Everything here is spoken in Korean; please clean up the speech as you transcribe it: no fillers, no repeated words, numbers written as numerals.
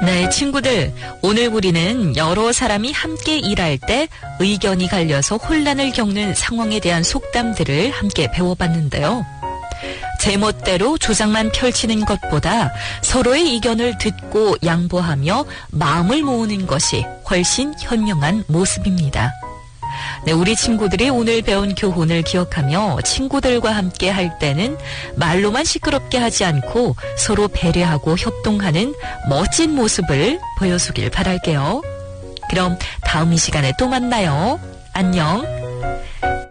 네, 친구들. 오늘 우리는 여러 사람이 함께 일할 때 의견이 갈려서 혼란을 겪는 상황에 대한 속담들을 함께 배워봤는데요. 제멋대로 주장만 펼치는 것보다 서로의 의견을 듣고 양보하며 마음을 모으는 것이 훨씬 현명한 모습입니다. 네, 우리 친구들이 오늘 배운 교훈을 기억하며 친구들과 함께 할 때는 말로만 시끄럽게 하지 않고 서로 배려하고 협동하는 멋진 모습을 보여주길 바랄게요. 그럼 다음 이 시간에 또 만나요. 안녕.